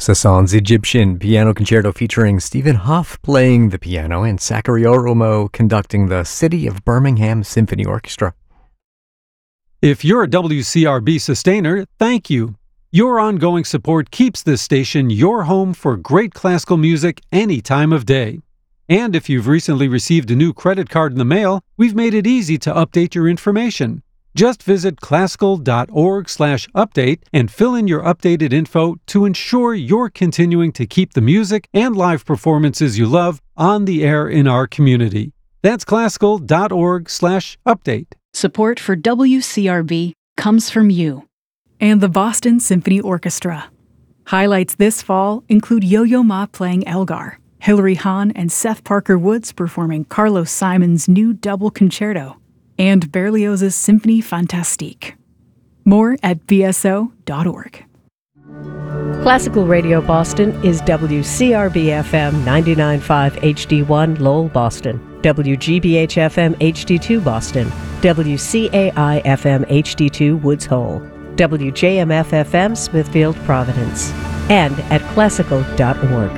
Saint-Saëns Egyptian Piano Concerto featuring Stephen Hough playing the piano and Zachary Oromo conducting the City of Birmingham Symphony Orchestra. If you're a WCRB sustainer, thank you. Your ongoing support keeps this station your home for great classical music any time of day. And if you've recently received a new credit card in the mail, we've made it easy to update your information. Just visit classical.org/update and fill in your updated info to ensure you're continuing to keep the music and live performances you love on the air in our community. That's classical.org/update. Support for WCRB comes from you and the Boston Symphony Orchestra. Highlights this fall include Yo-Yo Ma playing Elgar, Hilary Hahn and Seth Parker Woods performing Carlos Simon's new double concerto, and Berlioz's Symphonie Fantastique. More at bso.org. Classical Radio Boston is WCRB-FM 99.5 HD1 Lowell, Boston, WGBH-FM HD2 Boston, WCAI-FM HD2 Woods Hole, WJMF-FM Smithfield, Providence, and at classical.org.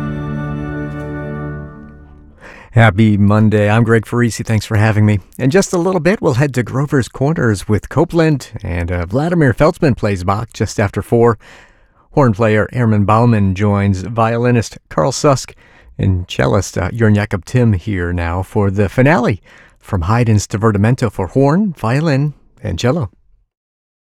Happy Monday. I'm Greg Farisi. Thanks for having me. In just a little bit, we'll head to Grover's Corners with Copeland, and Vladimir Feltzman plays Bach just after 4. Horn player Herman Baumann joins violinist Carl Susk and cellist Jörn Jakob Timm here now for the finale from Haydn's Divertimento for horn, violin, and cello.